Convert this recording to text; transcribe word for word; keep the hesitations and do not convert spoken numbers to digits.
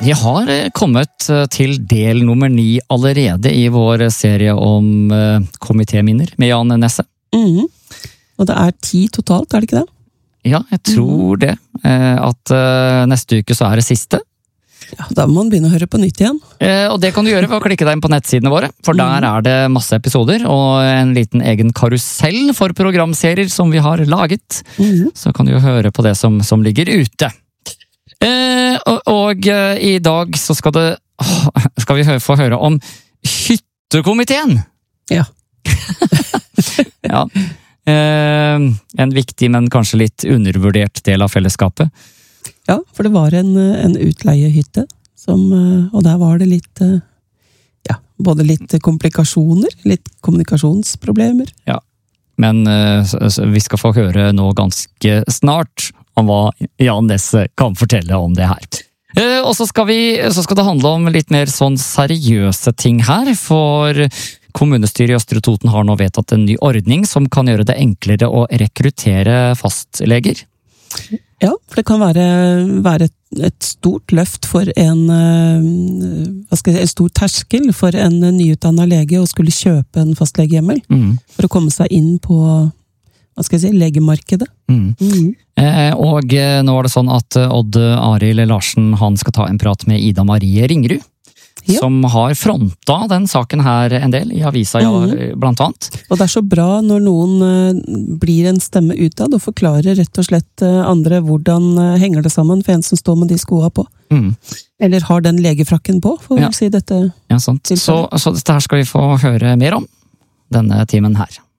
Vi har kommet til del nummer ni allerede i vår serie om komitéminner med Jan Nesse. Mm. Og det er ti totalt, er det ikke det? Ja, jeg tror mm. det. At neste uke så er det siste. Ja, da må man begynne å høre på nytt igjen. Og det kan du gjøre ved å klikke deg inn på nettsidene våre, for mm. der er det masse episoder og en liten egen karusell for programserier som vi har laget. Mm. Så kan du jo høre på det som, som ligger ute. Eh, og, og eh, i dag så skal det skal vi få høre om hyttekomiteen. Ja. ja. Eh, en viktig, men kanskje litt undervurdert del av fellesskapet. Ja, for det var en, en utleiehytte, som, og der var det litt, ja, både litt komplikasjoner, litt kommunikasjonsproblemer. Ja, men eh, vi skal få høre nå ganske snart om hva Jan Nesse kan fortelle om det her. Eh, og så skal, vi, så skal det handle om litt mer sånn seriøse ting her, for kommunestyret i Østre Toten har nå vedtatt en ny ordning som kan gjøre det enklere å rekruttere fastleger. Ja, for det kan være, være et, et stort løft for en, hva skal jeg si, en stor terskel for en nyutdannet lege å skulle kjøpe en fastlegehjemmel, mm. for å komme seg inn på hva skal jeg si, legemarkedet. Mm. Mm. Eh, og nå er det sånn at Odd Arild Larsen, han skal ta en prat med Ida Marie Ringerud, ja. som har fronta den saken her en del i avisa, mm. ja, blant annet. Og det er så bra når noen uh, blir en stemme utad og forklarer rett og slett uh, andre hvordan uh, henger det sammen for en som står med de skoene på. Mm. Eller har den legefrakken på, for ja. å si dette. Ja, sant. Så, så dette her skal vi få høre mer om denne timen her.